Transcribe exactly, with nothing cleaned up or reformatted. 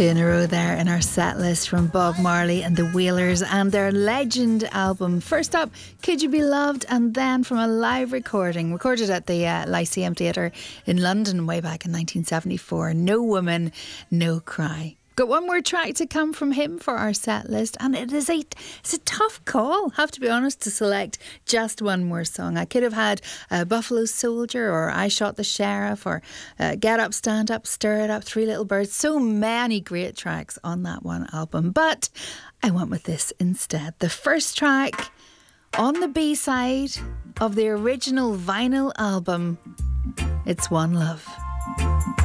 Two in a row there in our set list from Bob Marley and the Wailers and their Legend album. First up, Could You Be Loved? And then from a live recording, recorded at the uh, Lyceum Theatre in London way back in nineteen seventy-four, No Woman, No Cry. Got one more track to come from him for our set list, and it is a it's a tough call, have to be honest, to select just one more song. I could have had uh, Buffalo Soldier, or I Shot the Sheriff, or uh, Get Up, Stand Up, Stir It Up, Three Little Birds. So many great tracks on that one album, but I went with this instead. The first track on the B-side of the original vinyl album, it's One Love.